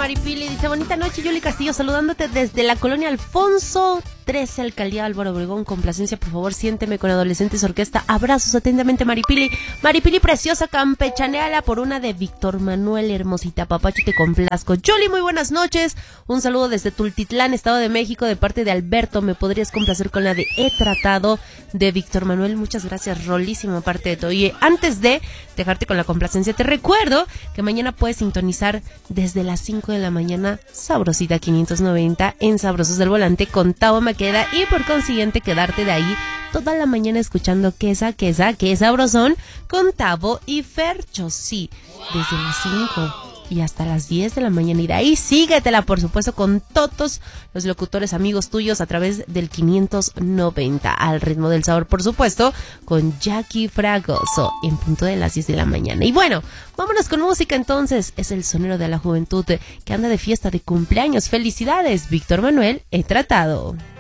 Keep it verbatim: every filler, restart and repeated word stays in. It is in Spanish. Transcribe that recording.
Maripili. Dice, bonita noche, Yuli Castillo, saludándote desde la colonia Alfonso trece, Alcaldía Álvaro Obregón. Complacencia, por favor, siénteme con Adolescentes Orquesta. Abrazos atentamente, Maripili. Maripili preciosa, campechaneala por una de Víctor Manuel, hermosita. Papacho, te complazco. Yuli, muy buenas noches. Un saludo desde Tultitlán, Estado de México, de parte de Alberto. ¿Me podrías complacer con la de He Tratado de Víctor Manuel? Muchas gracias, rolísima parte de todo. Y antes de dejarte con la complacencia, te recuerdo que mañana puedes sintonizar desde las cinco de la mañana Sabrosita quinientos noventa en Sabrosos del Volante con Tavo Maqueda, y por consiguiente quedarte de ahí toda la mañana escuchando Quesa, Quesa, que sabrosón con Tavo y Fercho. Sí, desde las cinco y hasta las diez de la mañana. Y de ahí síguetela, por supuesto, con todos los locutores amigos tuyos a través del quinientos noventa. Al ritmo del sabor, por supuesto, con Jackie Fragoso en punto de las diez de la mañana. Y bueno, vámonos con música entonces. Es el sonero de la juventud que anda de fiesta de cumpleaños. Felicidades, Víctor Manuel, He Tratado.